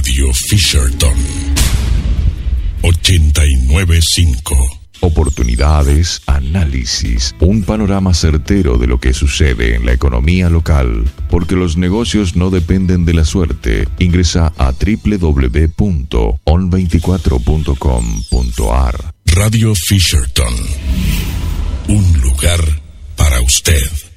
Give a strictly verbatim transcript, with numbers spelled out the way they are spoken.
Radio Fisherton ochenta y nueve punto cinco. Oportunidades, análisis, un panorama certero de lo que sucede en la economía local, porque los negocios no dependen de la suerte. Ingresa a doble u doble u doble u punto on veinticuatro punto com punto a r. Radio Fisherton, un lugar para usted.